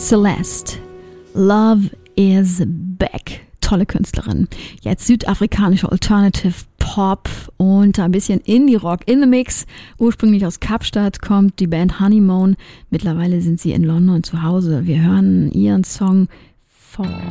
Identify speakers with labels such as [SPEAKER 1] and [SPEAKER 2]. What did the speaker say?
[SPEAKER 1] Celeste, Love is Back. Tolle Künstlerin. Jetzt südafrikanische Alternative Pop und ein bisschen Indie-Rock in the Mix. Ursprünglich aus Kapstadt kommt die Band Honeymoon. Mittlerweile sind sie in London zu Hause. Wir hören ihren Song Fall.